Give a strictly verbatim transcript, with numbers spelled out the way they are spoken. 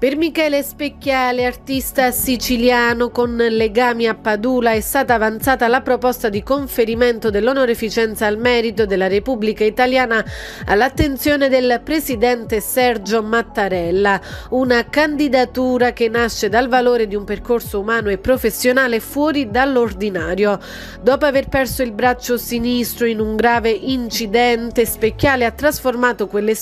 Per Michele Specchiale, artista siciliano con legami a Padula, è stata avanzata la proposta di conferimento dell'onorificenza al merito della Repubblica Italiana all'attenzione del presidente Sergio Mattarella, una candidatura che nasce dal valore di un percorso umano e professionale fuori dall'ordinario. Dopo aver perso il braccio sinistro in un grave incidente, Specchiale ha trasformato quelle